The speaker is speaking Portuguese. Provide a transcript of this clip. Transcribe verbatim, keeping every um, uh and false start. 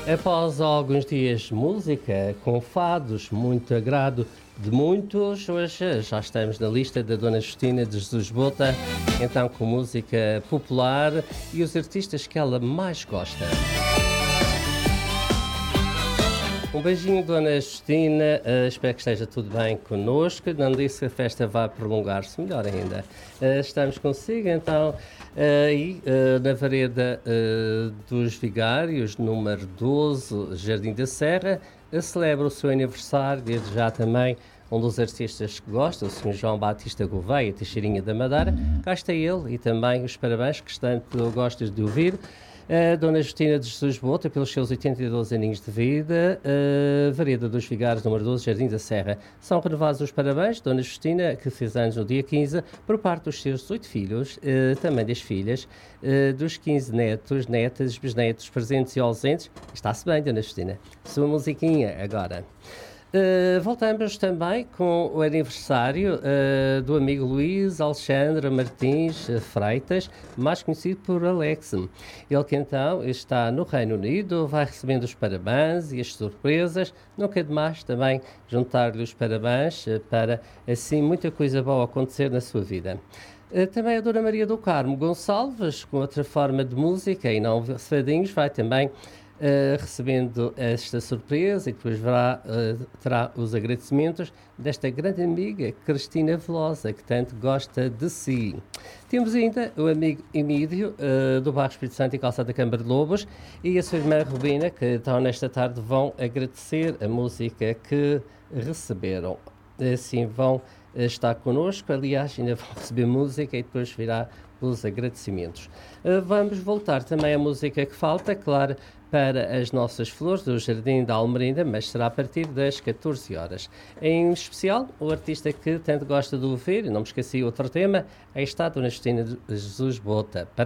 Após alguns dias de música com fados, muito agrado de muitos, hoje já estamos na lista da Dona Justina de Jesus Bota, então com música popular e os artistas que ela mais gosta. Um beijinho, Dona Justina, uh, espero que esteja tudo bem connosco. Não disse que a festa vai prolongar-se, melhor ainda. Uh, estamos consigo, então, aí uh, uh, na Vareda uh, dos Vigários, número doze, Jardim da Serra, uh, celebra o seu aniversário, desde já também um dos artistas que gosta, o senhor João Batista Gouveia, Teixeirinha da Madeira. Cá está ele e também os parabéns que tanto gostas de ouvir. A Dona Justina de Jesus Bota, pelos seus oitenta e dois aninhos de vida, uh, Vareda dos Vigários, número doze, Jardim da Serra. São renovados os parabéns, Dona Justina, que fez anos no dia quinze, por parte dos seus oito filhos, uh, também das filhas, uh, dos quinze netos, netas, bisnetos, presentes e ausentes. Está-se bem, Dona Justina. Sua musiquinha agora. Uh, voltamos também com o aniversário uh, do amigo Luís Alexandre Martins Freitas, mais conhecido por Alex. Ele que então está no Reino Unido, vai recebendo os parabéns e as surpresas. Nunca é demais também juntar-lhe os parabéns uh, para assim muita coisa boa acontecer na sua vida. Uh, também a Dona Maria do Carmo Gonçalves, com outra forma de música e não fadinhos, vai também Uh, recebendo esta surpresa e depois verá, uh, terá os agradecimentos desta grande amiga Cristina Velosa, que tanto gosta de si. Temos ainda o amigo Emílio, uh, do bairro Espírito Santo e Calçada da Câmara de Lobos, e a sua irmã Rubina, que então nesta tarde vão agradecer a música que receberam. Assim vão estar connosco, aliás, ainda vão receber música e depois virá os agradecimentos. Uh, vamos voltar também à música que falta, claro, para as nossas flores do Jardim da Almerinda, mas será a partir das catorze horas. Em especial, o artista que tanto gosta de ouvir, não me esqueci outro tema, aí está a Dona Justina de Jesus Bota.